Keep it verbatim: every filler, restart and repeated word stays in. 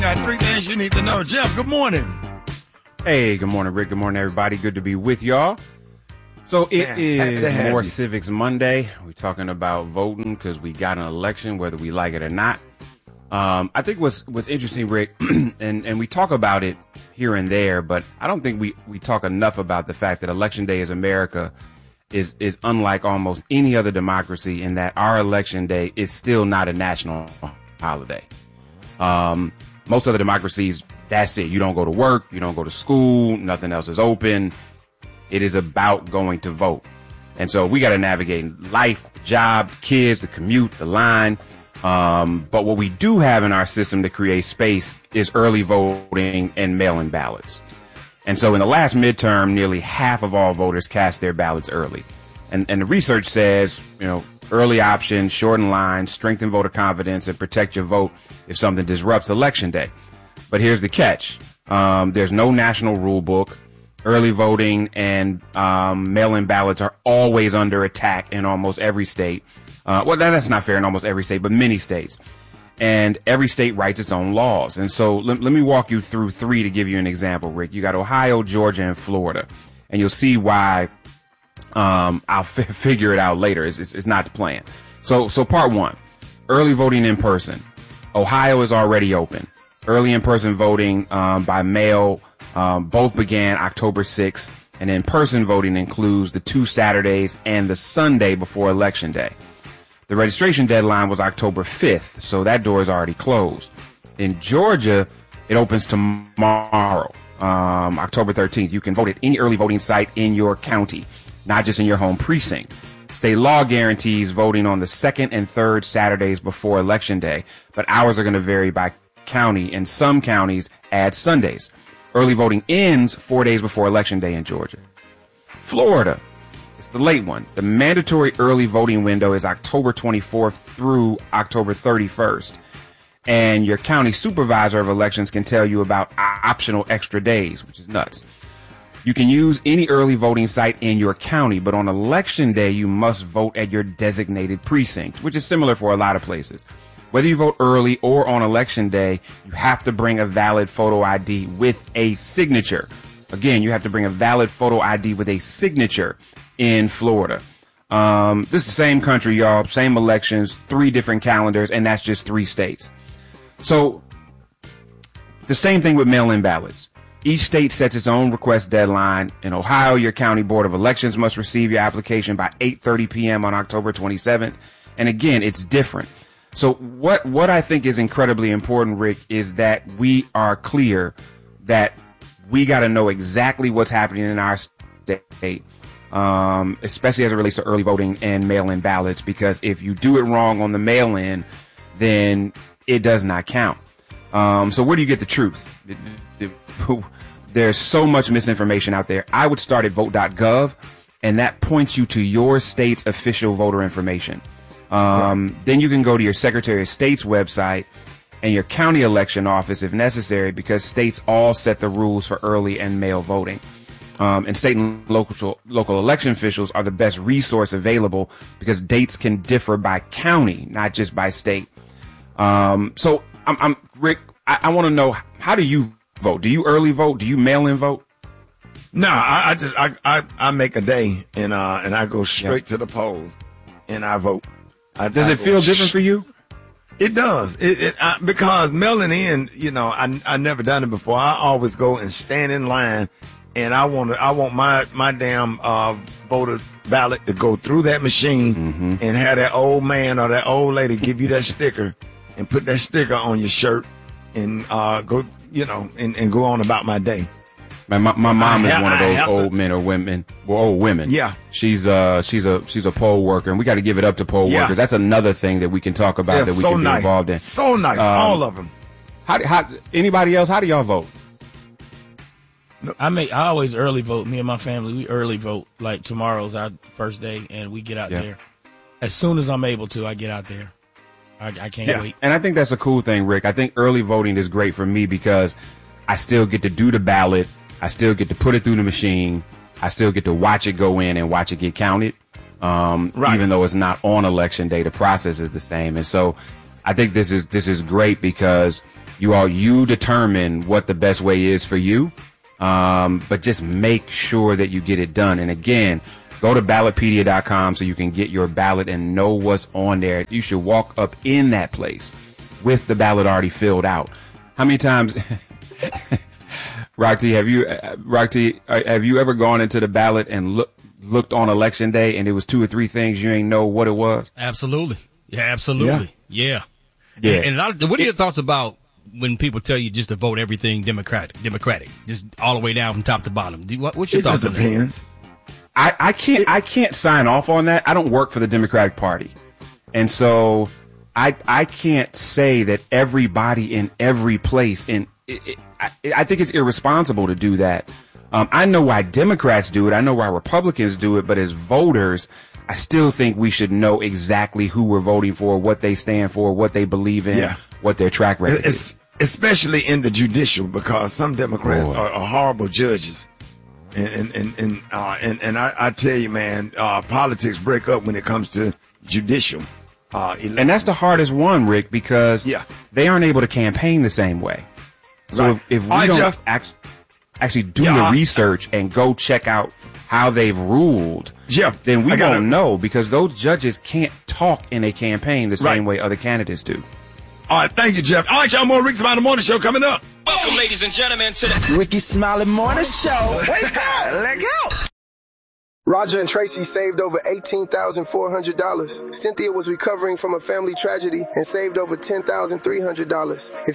Got three things you need to know. Jeff, good morning. Hey, good morning, Rick. Good morning, everybody. Good to be with y'all. So it Man, is More Civics Monday. We're talking about voting because we got an election, whether we like it or not. Um, I think what's what's interesting, Rick, and, and we talk about it here and there, but I don't think we, we talk enough about the fact that Election Day is America is is unlike almost any other democracy in that our Election Day is still not a national holiday. Um, most other democracies, that's it. You don't go to work, you don't go to school, nothing else is open. It is about going to vote. And so we got to navigate life, job, kids, the commute, the line. Um, but what we do have in our system to create space is early voting and mail-in ballots. And so in the last midterm, nearly half of all voters cast their ballots early. And, and the research says, you know, early options, shorten lines, strengthen voter confidence, and protect your vote if something disrupts Election Day. But here's the catch. Um, there's no national rule book. Early voting and um, mail-in ballots are always under attack in almost every state. Uh, well, that's not fair in almost every state, but many states. And every state writes its own laws. And so let, let me walk you through three to give you an example, Rick. You got Ohio, Georgia, and Florida. And you'll see why um, I'll f- figure it out later. It's, it's, it's not the plan. So, so part one, early voting in person. Ohio is already open. Early in-person voting um, by mail um, both began October sixth. And in-person voting includes the two Saturdays and the Sunday before Election Day. The registration deadline was October fifth, so that door is already closed. In Georgia, it opens tomorrow, um, October thirteenth. You can vote at any early voting site in your county, not just in your home precinct. State law guarantees voting on the second and third Saturdays before Election Day, but hours are going to vary by county, and some counties add Sundays. Early voting ends four days before Election Day in Georgia. Florida. The late one. The mandatory early voting window is October twenty-fourth through October thirty-first. And your county supervisor of elections can tell you about optional extra days, which is nuts. You can use any early voting site in your county, but on Election Day, you must vote at your designated precinct, which is similar for a lot of places. Whether you vote early or on Election Day, you have to bring a valid photo I D with a signature. Again, you have to bring a valid photo I D with a signature in Florida. Um, this is the same country, y'all, same elections, three different calendars, and that's just three states. So the same thing with mail-in ballots. Each state sets its own request deadline. In Ohio, your county board of elections must receive your application by eight thirty p.m. on October twenty-seventh. And again, it's different. So what, what I think is incredibly important, Rick, is that we are clear that we got to know exactly what's happening in our state. Um, especially as it relates to early voting and mail-in ballots, because if you do it wrong on the mail-in, then it does not count. Um, so where do you get the truth? There's so much misinformation out there. I would start at vote dot gov, and that points you to your state's official voter information. Um, right. Then you can go to your Secretary of State's website and your county election office if necessary, because states all set the rules for early and mail voting. Um, and state and local local election officials are the best resource available because dates can differ by county, not just by state. Um, so I'm, I'm Rick. I, I want to know, how do you vote? Do you early vote? Do you mail in vote? No, I, I just I, I I make a day and uh and I go straight yep. to the polls and I vote. I, Does I it feel different for you? It does. It, it I, because mailing in, you know, I I never done it before. I always go and stand in line. And I want to, I want my, my damn, uh, voter ballot to go through that machine mm-hmm. and have that old man or that old lady give you that sticker and put that sticker on your shirt and, uh, go, you know, and, and go on about my day. Man, my, my mom is one of those old men or women, well, old women. Yeah. She's, uh, she's a, she's a poll worker, and we got to give it up to poll yeah. workers. That's another thing that we can talk about They're that we so can nice. be involved in. So nice. Um, all of them. How, how, anybody else, how do y'all vote? I make I always early vote. Me and my family, we early vote. Like tomorrow's our first day, and we get out yeah. there as soon as I'm able to. I get out there. I, I can't yeah. wait. And I think that's a cool thing, Rick. I think early voting is great for me because I still get to do the ballot. I still get to put it through the machine. I still get to watch it go in and watch it get counted. Um, right. Even though it's not on election day, the process is the same. And so I think this is this is great because You all, you determine what the best way is for you, um, but just make sure that you get it done. And again, go to ballotpedia dot com so you can get your ballot and know what's on there. You should walk up in that place with the ballot already filled out. How many times, Rock T, have you, uh, Rock T, uh, have you ever gone into the ballot and look, looked on election day and it was two or three things you ain't know what it was? Absolutely. Yeah, absolutely. Yeah. Yeah. And, and a lot of, what are your thoughts about when people tell you just to vote everything Democratic, Democratic, just all the way down from top to bottom? Do, what, what's your It thoughts just on that? depends. I, I can't I can't sign off on that. I don't work for the Democratic Party. And so I I can't say that everybody in every place in it, it, I, I think it's irresponsible to do that. Um, I know why Democrats do it. I know why Republicans do it. But as voters, I still think we should know exactly who we're voting for, what they stand for, what they believe in, Yeah. what their track record It's, is. especially in the judicial, because some Democrats Boy. are, are horrible judges. And and and and, uh, and, and I, I tell you, man, uh, politics break up when it comes to judicial. Uh, And that's the hardest one, Rick, because Yeah. they aren't able to campaign the same way. So Right. if, if we All right, don't Jeff. act, actually do Yeah, the I- research and go check out how they've ruled, Jeff, then we I gotta- won't know, because those judges can't talk in a campaign the same Right. way other candidates do. All right, thank you, Jeff. All right, y'all, more Rick's About the Morning Show coming up. Welcome, ladies and gentlemen, to the Ricky Smiley Morning Show. Wake up. Let go. Roger and Tracy saved over eighteen thousand four hundred dollars. Cynthia was recovering from a family tragedy and saved over ten thousand three hundred dollars. If